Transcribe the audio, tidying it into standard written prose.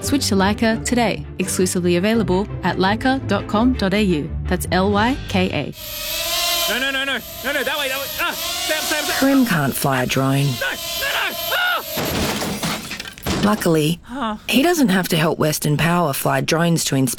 Switch to Leica today. Exclusively available at leica.com.au. That's Lyka. No, that way. Sam. Karim can't fly a drone. No. Luckily, he doesn't have to help Western Power fly drones to inspect